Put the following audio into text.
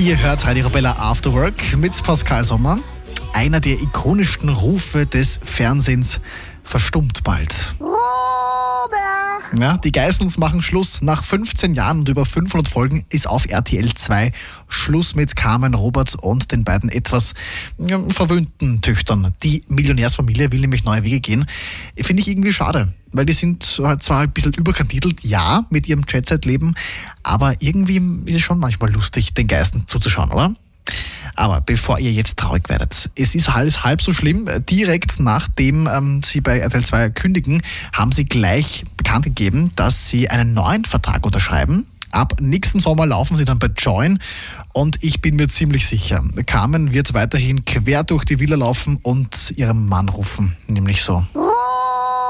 Ihr hört Radio Arabella After Work mit Pascal Sommer. Einer der ikonischsten Rufe des Fernsehens verstummt bald. Ja, die Geissens machen Schluss. Nach 15 Jahren und über 500 Folgen ist auf RTL 2 Schluss mit Carmen, Robert und den beiden etwas verwöhnten Töchtern. Die Millionärsfamilie will nämlich neue Wege gehen. Finde ich irgendwie schade, weil die sind zwar ein bisschen überkandidelt, ja, mit ihrem Jet-Set-Leben, aber irgendwie ist es schon manchmal lustig, den Geistern zuzuschauen, oder? Aber bevor ihr jetzt traurig werdet, es ist alles halb so schlimm. Direkt nachdem sie bei RTL 2 kündigen, haben sie gleich bekannt gegeben, dass sie einen neuen Vertrag unterschreiben. Ab nächsten Sommer laufen sie dann bei Join und ich bin mir ziemlich sicher, Carmen wird weiterhin quer durch die Villa laufen und ihrem Mann rufen, nämlich so.